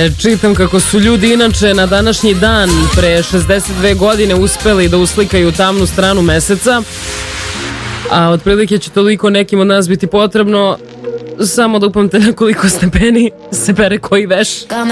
Čitam kako su ljudi inače na današnji dan pre 62 godine uspeli da uslikaju tamnu stranu meseca, a otprilike će toliko nekim od nas biti potrebno samo da upamte na koliko stepeni se pere koji veš.